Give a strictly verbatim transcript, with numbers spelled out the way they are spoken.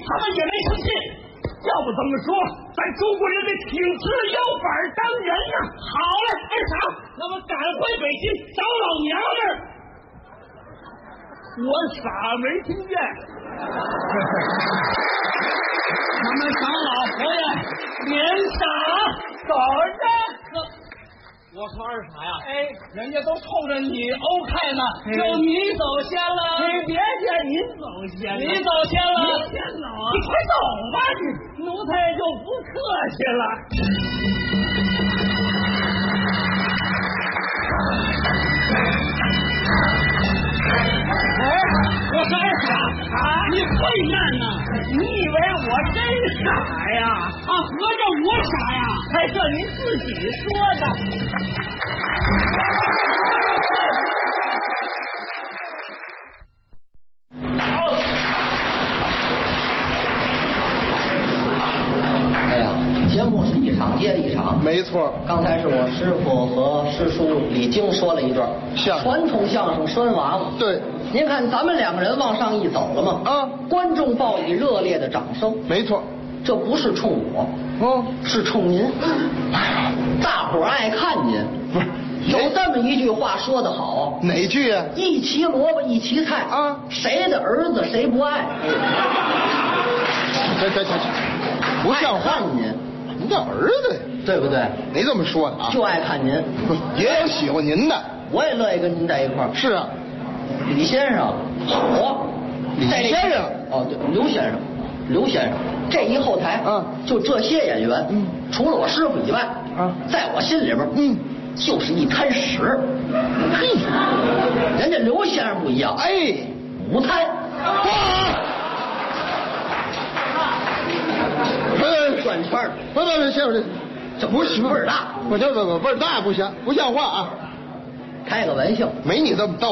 他们也没生气。要不怎么说咱中国人得挺直腰板当人呢？好嘞，二嫂，那么赶回北京找老娘们儿。我傻没听见。他们找老佛爷连傻走着。我说二傻呀，哎，人家都冲着你欧开呢，就你走先了。你别介，您走先，你走先了，您先走啊！你快走吧，你奴才就不客气了。哎，我说二傻啊，你会难呐！你以为我真傻呀？啊，合着我傻呀？还这您自己说的。 哎呀，节目是一场接一场， 没错。 刚才是我师傅和师叔李菁说了一段相声， 传统相声拴娃娃。 对， 您看咱们两个人往上一走了吗？ 啊， 观众报以热烈的掌声。 没错， 这不是冲我， 哦， 是冲您。 哎呀， 大伙儿爱看您。 不是， 有这么一句话说得好， 哪句啊？ 一齐萝卜一齐菜啊， 谁的儿子谁不爱？ 这这这这，不像话！ 爱看您， 您的儿子呀， 对不对？ 没这么说的啊， 就爱看您， 也有喜欢您的， 我也乐意跟您在一块儿。 是啊， 李先生好， 李先生哦，对，刘先生，刘先生，这一后台， 嗯， 就这些演员， 嗯， 除了我师傅以外， 啊， 在我心里边，嗯，就是一滩屎。嘿，人家刘先生不一样， 哎， 五滩。 哇！ 转圈儿， 不不不，先生， 这不是味儿大， 不行不不味儿大不行，不像话啊！ 开个玩笑， 没你这么逗。